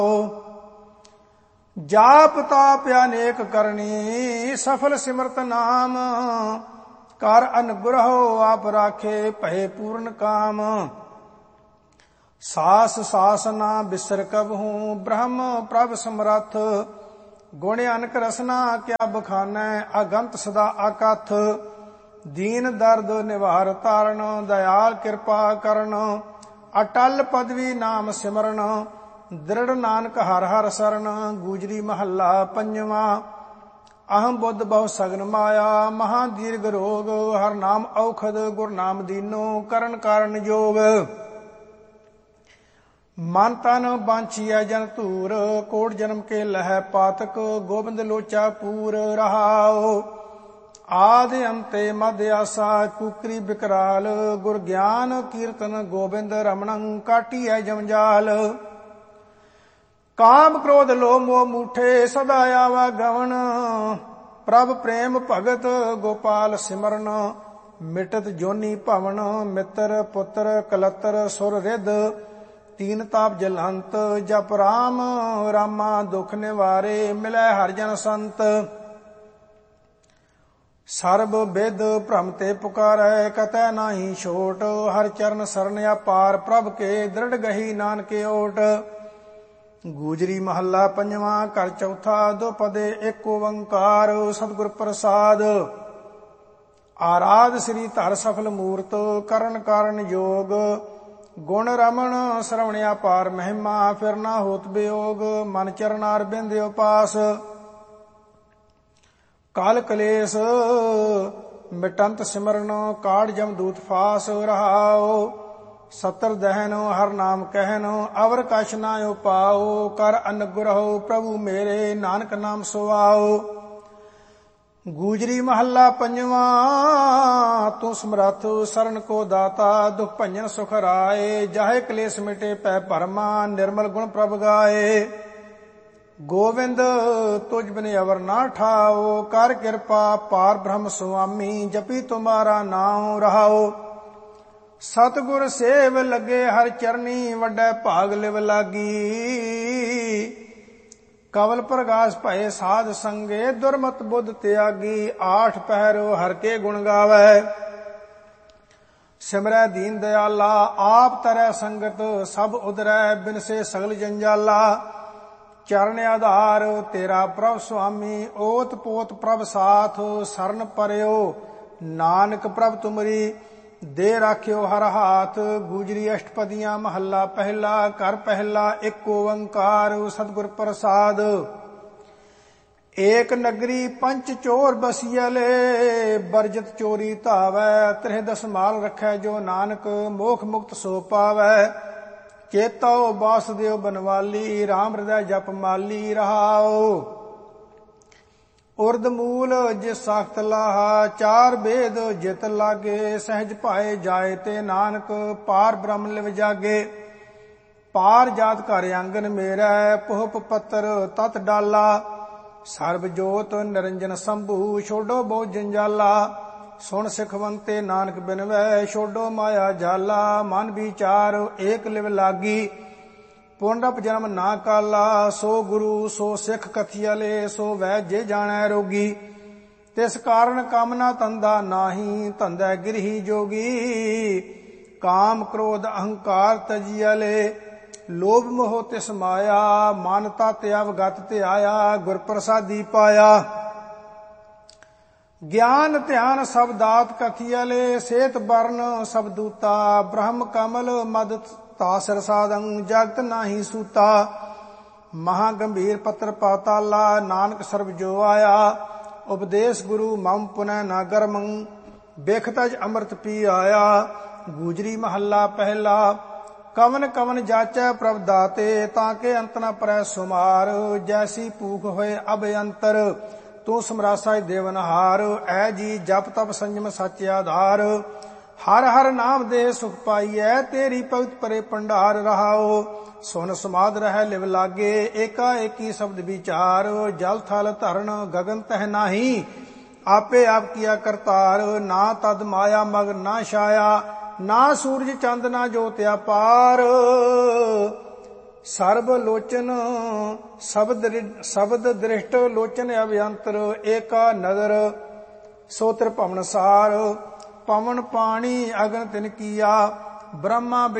ਜਾਪ ਤਾਪ ਅਨੇਕ ਕਰਨੀ ਸਫਲ ਸਿਮਰਤ ਨਾਮ। ਕਰ ਅਨੁਗ੍ਰਹੋ ਆਪ ਰਾਖੇ ਭਏ ਪੂਰਨ ਕਾਮ। ਸਾਸ ਸਾਸ ਨਾ ਬਿਸਰ ਕਬਹੂ ਬ੍ਰਹਮ ਪ੍ਰਭ ਸਮਰੱਥ। ਗੁਣ ਅਨਕ ਰਸਨਾ ਕਿਆ ਬਖਾਨੈ ਅਗੰਤ ਸਦਾ ਆਕਥ। ਦੀਨ ਦਰਦ ਨਿਵਾਰ ਤਾਰਨ ਦਇਆਲ ਕਿਰਪਾ ਕਰਨ। ਅਟਲ ਪਦਵੀ ਨਾਮ ਸਿਮਰਨ ਦ੍ਰਿੜ ਨਾਨਕ ਹਰ ਹਰ ਸਰਨ। ਗੂਜਰੀ ਮਹੱਲਾ ਪੰਜਵਾਂ। ਅਹੰ ਬੁੱਧ ਬਹੁ ਸਗਨ ਮਾਇਆ ਮਹਾ ਦੀਰਘ ਰੋਗ। ਹਰ ਨਾਮ ਔਖਦ ਗੁਰ ਨਾਮ ਦੀਨੋ ਕਰਨ ਕਾਰਨ ਜੋਗ। ਮਨ ਤਨ ਬਾਂਛੀਐ ਜਨ ਧੂਰ ਕੋਟ ਜਨਮ ਕੇ ਲਹੈ ਪਾਤਕ। ਗੋਬਿੰਦ ਲੋਚਾ ਪੂਰ ਰਹਾਉ ਆਦਿ ਅੰਤੇ ਮਧ ਆਸਾ। ਕੁਕਰੀ ਬਿਕਰਾਲ ਗੁਰ ਗਿਆਨ ਕੀਰਤਨ ਗੋਬਿੰਦ ਰਮਣੰ ਕਾਟੀਐ ਜਮਜਾਲ। ਕਾਮ ਕ੍ਰੋਧ ਲੋਭ ਮੋਹ ਮੂਠੇ ਸਦਾ ਆਵਾ ਗਵਨ। ਪ੍ਰਭ ਪ੍ਰੇਮ ਭਗਤ ਗੋਪਾਲ ਸਿਮਰਨ ਮਿਟਤ ਜੋਨੀ ਭਵਨ। ਮਿੱਤਰ ਪੁੱਤਰ ਕਲਤਰ ਸੁਰ ਰਿਧ ਤੀਨ ਤਾਪ ਜਲੰਤ। ਜਪ ਰਾਮ ਰਾਮਾ ਦੁਖ ਨਿਵਾਰੇ ਮਿਲੈ ਹਰਿ ਜਨ ਸੰਤ। ਸਰਬ ਬਿਦ ਭ੍ਰਮ ਤੇ ਪੁਕਾਰੈ ਕਤੈ ਨਾਹੀ ਛੋਟ। ਹਰਿ ਚਰਨ ਸਰਨ ਅਪਾਰ ਪ੍ਰਭ ਕੇ ਦ੍ਰਿੜ ਗਹੀ ਨਾਨਕੇ ਓਟ। ਗੂਜਰੀ ਮਹੱਲਾ ਪੰਜਵਾਂ। ਘਰ ਚੌਥਾ। ਦੁਪਦੇ ਏਕ ਓੰਕਾਰ ਸਤਿਗੁਰ ਪ੍ਰਸਾਦ। ਆਰਾਧ ਸ੍ਰੀ ਧਰ ਸਫਲ ਮੂਰਤ ਕਰਨ ਕਾਰਨ ਜੋਗ। ਗੁਣ ਰਮਣ ਸਰਵਣ ਅਪਾਰ ਮਹਿਮਾ ਫਿਰ ਨਾ ਹੋਤ ਬਿਯੋਗ। ਮਨ ਚਰਨਾਰ ਬਿੰਦ ਉਪਾਸ ਕਾਲ ਕਲੇਸ਼ ਮਿਟੰਤ ਸਿਮਰਨ। ਕਾੜ ਜਮ ਦੂਤ ਫਾਸ ਰਹਾਉ ਸਤਰ ਦਹਿਨ ਹਰ ਨਾਮ ਕਹਿਨ। ਅਵਰ ਕਛ ਨਾ ਉਪਾਉ ਕਰ ਅਨੁਗ੍ਰਹੋ ਪ੍ਰਭੂ ਮੇਰੇ ਨਾਨਕ ਨਾਮ ਸੁਆਉ। ਗੂਜਰੀ ਮਹੱਲਾ ਪੰਜਵਾਂ। ਤੂੰ ਸਮਰੱਥ ਸਰਨ ਕੋ ਦਾਤਾ ਦੁਖ ਭੰਜਨ ਸੁਖ ਰਾਏ। ਜਾਹੇ ਕਲੇਸ਼ ਮਿਟੇ ਪੈ ਭਰਮਾ ਨਿਰਮਲ ਗੁਣ ਪ੍ਰਭ ਗਾਏ। ਗੋਵਿੰਦ ਤੁਝ ਬਿਨ ਅਵਰ ਨਾ ਠਾਓ ਕਰ ਕਿਰਪਾ ਪਾਰ ਬ੍ਰਹਮ ਸੁਆਮੀ। ਜਪੀ ਤੁਮਾਰਾ ਨਾਉ ਰਹਾਉ ਸਤਿਗੁਰ ਸੇਵ ਲੱਗੇ ਹਰ ਚਰਨੀ। ਵੱਡਾ ਭਾਗ ਲਿਵ ਲਾਗੀ ਕਵਲ ਪ੍ਰਗਾਸ ਭਏ ਸਾਧ ਸੰਗੇ। ਦੁਰਮਤ ਬੁੱਧ ਤਿਆਗੀ ਆਠ ਪਹਿਰ ਹਰ ਕੇ ਗੁਣ ਗਾਵੈ। ਸਿਮਰੈ ਦੀਨ ਦਿਆਲਾ ਆਪ ਤਰੈ ਸੰਗਤ। ਸਭ ਉਦਰੈ ਬਿਨਸੇ ਸਗਲ ਜੰਜਾਲਾ। ਚਰਨ ਆਧਾਰ ਤੇਰਾ ਪ੍ਰਭ ਸੁਆਮੀ। ਓਤ ਪੋਤ ਪ੍ਰਭ ਸਾਥ ਸਰਨ ਪਰਿਓ ਨਾਨਕ ਪ੍ਰਭ ਤੁਮਰੀ। ਦੇ ਰਾਖਿਓ ਹਰ ਹਾਥ। ਗੂਜਰੀ ਅਸ਼ਟਪਦੀਆਂ ਮਹੱਲਾ ਪਹਿਲਾ। ਘਰ ਪਹਿਲਾ ਏਕ ਓੰਕਾਰ ਸਤਿਗੁਰ ਪ੍ਰਸਾਦ। ਏਕ ਨਗਰੀ ਪੰਚ ਚੋਰ ਬਸੀਲੇ ਬਰਜਤ ਚੋਰੀ ਧਾਵੈ। ਤ੍ਰਿਹ ਦਸਮਾਲ ਰਖੈ ਜੋ ਨਾਨਕ ਮੋਖ ਮੁਕਤ ਸੋ ਪਾਵੈ। ਚੇਤੋ ਬਾਸੁਦੇਵ ਬਨਵਾਲੀ ਰਾਮ ਹਿਰਦੈ ਜਪ ਮਾਲੀ ਰਹਾਉ। ਉਰਦ ਮੂਲ ਜਿਸ ਸਾਖਤ ਲਾਹਾ ਚਾਰ ਬੇਦ ਜਿਤ ਲਾਗੇ। ਸਹਿਜ ਭਾਏ ਜਾਏ ਤੇ ਨਾਨਕ ਪਾਰ ਬ੍ਰਹਮ ਲਿਵ ਜਾਗੇ। ਪਾਰ ਜਾਤ ਘਰ ਆਂਗਨ ਮੇਰਾ ਪੁਹਪ ਪੱਤਰ ਤਤ ਡਾਲਾ। ਸਰਬ ਜੋਤ ਨਿਰੰਜਨ ਸੰਭੂ ਛੋਡੋ ਬਹੁ ਜੰਜਾਲਾ। ਸੁਣ ਸਿਖਵੰਤੇ ਨਾਨਕ ਬਿਨਵੈ ਛੋਡੋ ਮਾਇਆ ਜਾਲਾ। ਮਨ ਵਿਚਾਰ ਏਕ ਲਿਵ ਲਾਗੀ ਪੁਨਰਪ ਜਨਮ ਨਾ ਕਾਲਾ। ਸੋ ਗੁਰੂ ਸੋ ਸਿੱਖ ਕਥਿਆਲੇ ਸੋ ਵੈ ਜੇ ਜਾਣੈ ਰੋਗੀ। ਤਿਸ ਕਾਰਨ ਕਾਮਨਾ ਤੰਦਾ ਨਾਹੀ ਧੰਦਾ ਗਿਰਹੀ ਜੋਗੀ। ਕਾਮ ਕ੍ਰੋਧ ਅਹੰਕਾਰ ਤਜੀਅਲੇ ਲੋਭ ਮੋਹ ਤਿਸ ਮਾਇਆ। ਮਨ ਤਤ ਅਵਗਤ ਧਿਆਇਆ ਗੁਰ ਪ੍ਰਸਾਦੀ ਪਾਇਆ। ਗਿਆਨ ਧਿਆਨ ਸਭ ਦਾਤ ਕਥਿਆਲੇ ਸੇਤ ਬਰਨ ਸਭ ਦੂਤਾ। ਬ੍ਰਹਮ ਕਮਲ ਮਦ ਤਾਸਰ ਸਾਧੰ ਜਗਤ ਨਾਹੀ ਸੂਤਾ। ਮਹਾ ਗੰਭੀਰ ਪੱਤਰ ਪਾਤਾਲਾ ਨਾਨਕ ਸਰਬ ਜੋ ਆਇਆ। ਉਪਦੇਸ਼ ਗੁਰੂ ਮਮ ਪੁਨੈ ਨਾ ਗਰਮੰ ਬਿਖ ਤਜ ਅੰਮ੍ਰਿਤ ਪੀ ਆਇਆ। ਗੂਜਰੀ ਮਹੱਲਾ ਪਹਿਲਾ। ਕਵਨ ਕਵਨ ਜਾਚੈ ਪ੍ਰਭ ਦਾਤੇ ਤਾਂ ਕੇ ਅੰਤ ਨ ਪਰੈ ਸੁਮਾਰ। ਜੈਸੀ ਭੂਖ ਹੋਏ ਅਬ ਅੰਤਰ ਤੂੰ ਸਮਰਾਸਾ ਦੇਵਨਹਾਰ। ਐ ਜੀ ਜਪ ਤਪ ਸੰਜਮ ਸੱਚ ਆਧਾਰ। ਹਰ ਹਰ ਨਾਮ ਦੇ ਸੁਖ ਪਾਈਐ ਤੇਰੀ ਭਗਤ ਪਰੇ ਭੰਡਾਰ ਰਹਾਉ। ਸੁਨ ਸਮਾਧ ਰਹਿ ਲਿਵ ਲਾਗੇ ਏਕਾ ਏਕੀ ਸ਼ਬਦ ਵਿਚਾਰ। ਜਲ ਥਲ ਧਰਨ ਗਗਨ ਤਹਿ ਨਾਹੀ ਆਪੇ ਆਪ ਕੀਆ ਕਰਤਾਰ। ਨਾ ਤਦ ਮਾਇਆ ਮਗ ਨਾ ਛਾਇਆ ਨਾ ਸੂਰਜ ਚੰਦ ਨਾ ਜੋਤ ਅਪਾਰ। ਸਰਬ ਲੋਚਨ ਸ਼ਬਦ ਦ੍ਰਿਸ਼ਟ ਲੋਚਨ ਅਭਿਅੰਤਰ ਏਕਾ ਨਦਰ ਸੋ ਤ੍ਰਿਭਵਨ ਸਾਰ ਪਵਨ ਪਾਣੀ ਅਗਨ ਤਿਨ ਕੀਆ ਬ੍ਰਹਮਾ